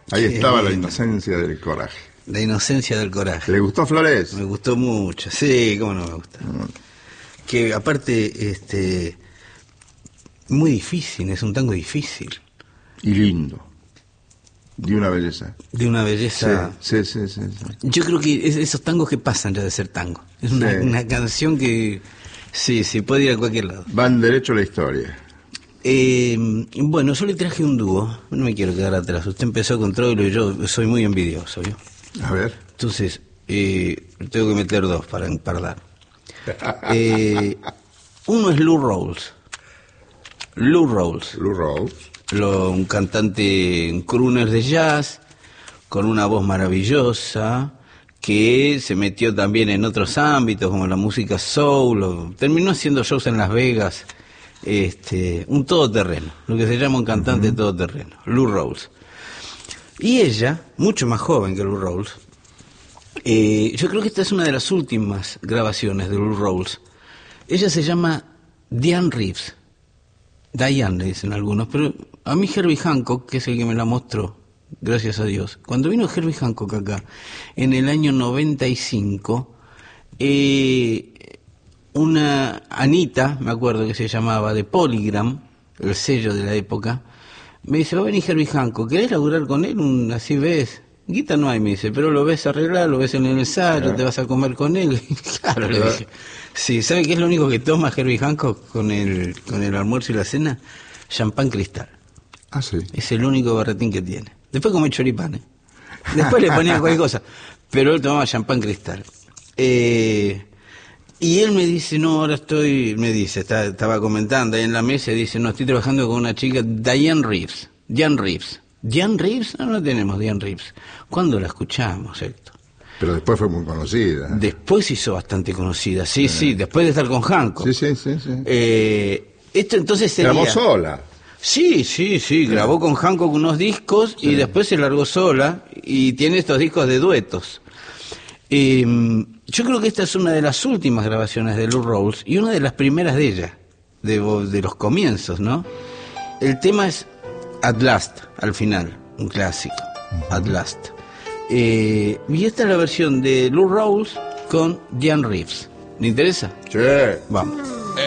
Ahí estaba la inocencia del coraje. La inocencia del coraje. ¿Le gustó Flores? Me gustó mucho, sí, cómo no me gusta. Que aparte, muy difícil, es un tango difícil. Y lindo. De una belleza. De una belleza. Sí. Yo creo que esos tangos que pasan ya de ser tango. Es una canción que sí, puede ir a cualquier lado. Van derecho a la historia. Bueno, yo le traje un dúo, no me quiero quedar atrás. Usted empezó con Troilo y yo soy muy envidioso, ¿vio? A ver. Entonces, tengo que meter dos para empardar. Uno es Lou Rawls. Lou Rawls. Un cantante, un crooner de jazz, con una voz maravillosa, que se metió también en otros ámbitos, como la música soul, terminó haciendo shows en Las Vegas, un todoterreno, lo que se llama un cantante todoterreno, Lou Rawls. Y ella, mucho más joven que Lou Rawls, yo creo que esta es una de las últimas grabaciones de Lou Rawls. Ella se llama Diane Reeves. Diane le dicen algunos, pero a mí Herbie Hancock, que es el que me la mostró, gracias a Dios, cuando vino Herbie Hancock acá, en el año 95, una Anita, me acuerdo que se llamaba, de Polygram, el sello de la época, me dice, va a venir Herbie Hancock, ¿querés laburar con él? Así ves, guita no hay, me dice, pero lo ves arreglar, lo ves en el ensayo, te vas a comer con él. Claro, le dije. Sí, ¿sabe qué es lo único que toma Herbie Hancock con el almuerzo y la cena? Champán Cristal. Ah, sí. Es el único berretín que tiene. Después come choripán, Después le ponía cualquier cosa. Pero él tomaba Champán Cristal. Y él me dice, no, ahora estaba comentando ahí en la mesa, dice, no, estoy trabajando con una chica, Diane Reeves. Diane Reeves, no tenemos Diane Reeves. ¿Cuándo la escuchamos, Héctor? Pero después fue muy conocida. Después hizo bastante conocida, sí, después de estar con Hancock. Sí. Esto entonces sería... Grabó sola. Sí, grabó con Hancock unos discos y después se largó sola y tiene estos discos de duetos. Yo creo que esta es una de las últimas grabaciones de Lou Rawls y una de las primeras de ella, de los comienzos, ¿no? El tema es At Last, al final, un clásico, At Last. Y esta es la versión de Lou Rawls con Diane Reeves. ¿Le interesa? Sí. Vamos.